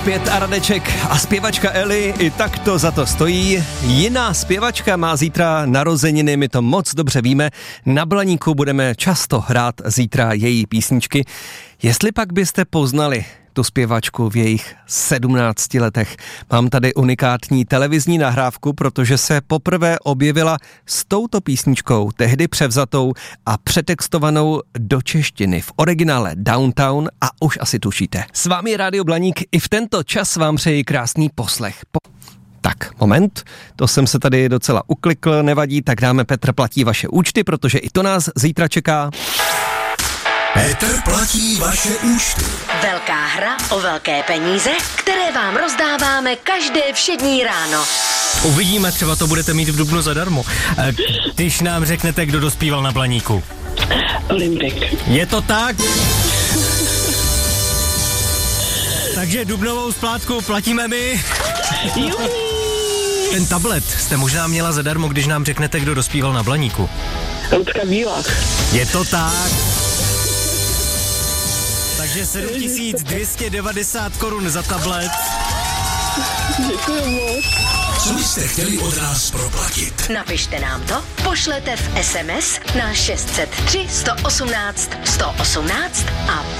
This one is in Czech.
Opět a Radeček a zpěvačka Eli, i tak to za to stojí. Jiná zpěvačka má zítra narozeniny, my to moc dobře víme. Na Blaníku budeme často hrát zítra její písničky. Jestli pak byste poznali tu zpěvačku v jejich 17 letech. Mám tady unikátní televizní nahrávku, protože se poprvé objevila s touto písničkou, tehdy převzatou a přetextovanou do češtiny v originále Downtown a už asi tušíte. S vámi je Rádio Blaník, i v tento čas vám přeji krásný poslech. Tak, moment, to jsem se tady docela uklikl, nevadí, tak dáme Petr platí vaše účty, protože i to nás zítra čeká. Petr platí vaše účty. Velká hra o velké peníze, které vám rozdáváme každé všední ráno. Uvidíme, třeba to budete mít v dubnu zadarmo. Když nám řeknete, kdo dospíval na Blaníku. Olympik. Je to tak? Takže dubnovou splátku platíme my. Ten tablet jste možná měla zadarmo, když nám řeknete, kdo dospíval na Blaníku. Lucka Bílák. Je to tak. Takže 7290 korun za tablet. Děkuji moc. Co byste chtěli od nás proplatit? Napište nám to, pošlete v SMS na 603 118 118 a